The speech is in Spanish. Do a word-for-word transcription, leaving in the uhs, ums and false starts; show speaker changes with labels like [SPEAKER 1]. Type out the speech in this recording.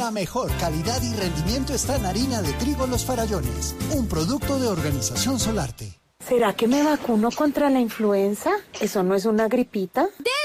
[SPEAKER 1] La mejor calidad y rendimiento está en harina de trigo Los Farallones, un producto de Organización Solarte.
[SPEAKER 2] ¿Será que me vacuno contra la influenza? ¿Eso no es una gripita?
[SPEAKER 3] De